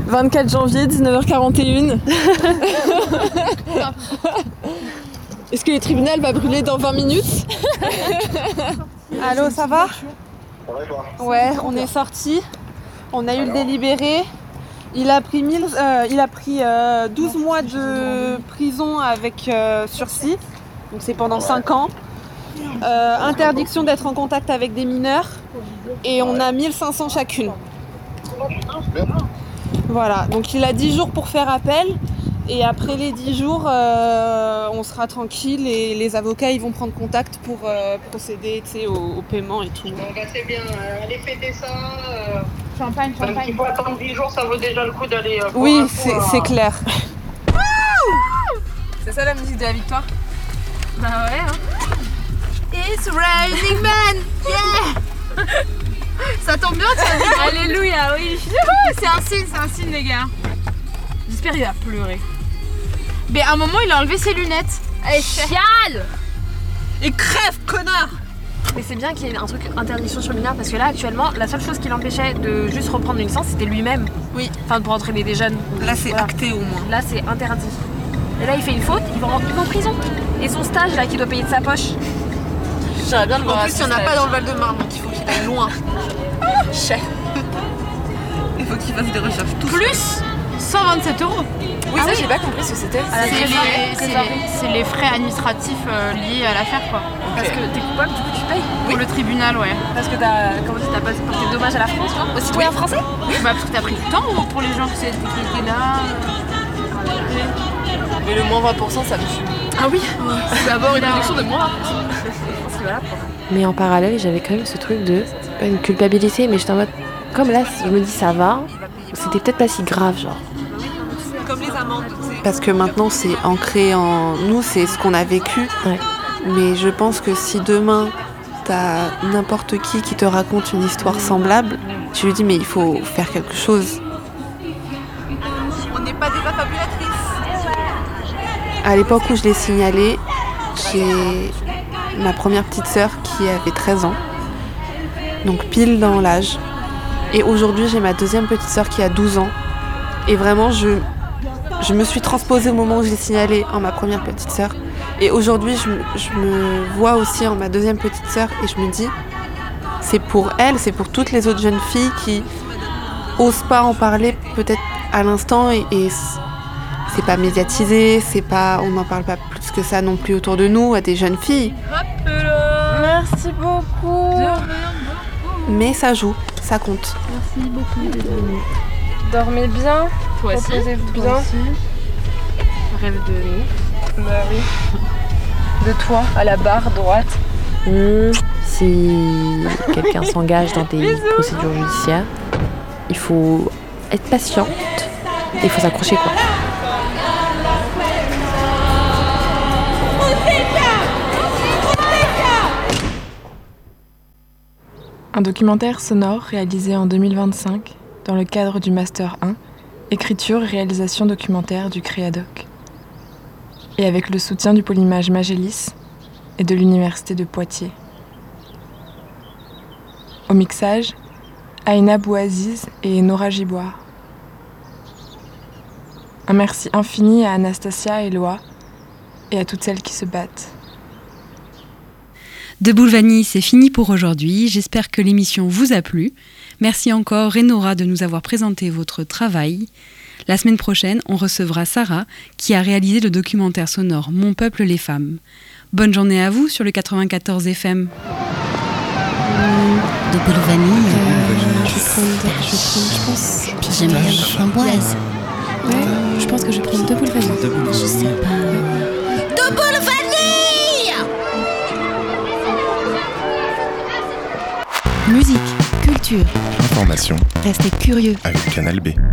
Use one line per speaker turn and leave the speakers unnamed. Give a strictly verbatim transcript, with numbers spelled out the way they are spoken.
vingt-quatre janvier, dix-neuf heures quarante et une. Est-ce que le tribunal va brûler dans vingt minutes? Allô, ça va?
Ça va et toi?
Ouais, on est sortis. On a eu le délibéré. Il a pris, mille, euh, il a pris euh, douze mois de prison avec euh, sursis. Donc c'est pendant cinq ans. Euh, interdiction d'être en contact avec des mineurs. Et on a mille cinq cents chacune. Voilà, donc il a dix jours pour faire appel. Et après les dix jours, euh, on sera tranquille et les avocats ils vont prendre contact pour euh, procéder au, au paiement et tout.
Bon bah c'est bien, euh, allez fêter ça. Euh...
Champagne, champagne.
S'il faut attendre dix jours, ça vaut déjà le coup d'aller. Euh,
oui,
un
c'est,
coup,
c'est
euh...
clair. C'est ça la musique de la victoire?
Bah ouais, hein. It's raining man, yeah. Ça tombe bien, tu as dit. Alléluia, oui. C'est un signe, c'est un signe, les gars. J'espère qu'il va pleurer. Mais à un moment, il a enlevé ses lunettes. Allez, chiale.
Et crève, connard!
Mais c'est bien qu'il y ait un truc interdiction sur mineur parce que là, actuellement, la seule chose qui l'empêchait de juste reprendre une licence, c'était lui-même.
Oui.
Enfin, pour entraîner des jeunes.
Là, c'est
voilà.
acté au moins.
Là, c'est interdit. Et là, il fait une faute, il va en, il va en prison. Et son stage, là, qu'il doit payer de sa poche.
J'aimerais bien le voir. En plus, il n'y en a pas dans le Val-de-Marne, donc il faut qu'il aille loin. Cher. Il faut qu'il fasse des recherches. Tout
Plus cent vingt-sept euros.
Oui, ah ça, oui. J'ai pas compris ce que c'était.
C'est, c'est, les, c'est, les, c'est les frais administratifs euh, liés à l'affaire, quoi. Okay. Parce que t'es coupable, du coup, tu payes. Oui. Pour le tribunal, ouais.
Parce que t'as, comment tu t'as pas porté dommage à la France, toi? Aux citoyens oui. français?
Oui, bah parce que t'as pris du temps pour les gens qui étaient là.
Mais le moins vingt pour cent, ça me fume.
Ah oui.
C'est d'abord une réduction de moins vingt pour cent. Parce que voilà, quoi.
Mais en parallèle, j'avais quand même ce truc de, pas une culpabilité, mais j'étais en mode, comme là, je me dis ça va, c'était peut-être pas si grave, genre.
Comme les amendes, tu sais.
Parce que maintenant, c'est ancré en nous, c'est ce qu'on a vécu.
Ouais.
Mais je pense que si demain, t'as n'importe qui qui te raconte une histoire semblable, tu lui dis, mais il faut faire quelque chose.
On n'est pas des affabulatrices.
À l'époque où je l'ai signalé, j'ai ma première petite sœur qui avait treize ans, donc pile dans l'âge. Et aujourd'hui, j'ai ma deuxième petite sœur qui a douze ans. Et vraiment, je, je me suis transposée au moment où je l'ai signalé en ma première petite sœur. Et aujourd'hui, je, je me vois aussi en ma deuxième petite sœur et je me dis, c'est pour elle, c'est pour toutes les autres jeunes filles qui osent pas en parler peut-être à l'instant et, et c'est pas médiatisé, c'est pas, on n'en parle pas plus que ça non plus autour de nous, à des jeunes filles.
Merci beaucoup.
Mais ça joue, ça compte.
Merci beaucoup les amis. Dormez bien,
toi aussi.
Reposez-vous bien.
Toi aussi. Rêve de nous.
Bah oui. De toi à la barre droite.
Mmh, si quelqu'un s'engage dans des Bisous. procédures judiciaires, il faut être patiente et il faut s'accrocher, quoi.
Un documentaire sonore réalisé en deux mille vingt-cinq dans le cadre du Master un, écriture et réalisation documentaire du Créadoc. Et avec le soutien du Polymage Magélis et de l'Université de Poitiers. Au mixage, Aïna Bouaziz et Nora Giboire. Un merci infini à Anastasia et Loa et à toutes celles qui se battent.
De Boule Vanille, c'est fini pour aujourd'hui. J'espère que l'émission vous a plu. Merci encore, Enora, de nous avoir présenté votre travail. La semaine prochaine, on recevra Sarah, qui a réalisé le documentaire sonore Mon peuple, les femmes. Bonne journée à vous sur le quatre-vingt-quatorze F M.
De Boule Vanille.
Euh, je vais prendre, je vais prendre, je pense.
J'aime bien la framboise.
Ouais, je pense que je vais prendre deux boules vanille.
Deux boules, je sais pas.
Deux boules vanille!
Musique, culture,
information.
Restez curieux
avec Canal B.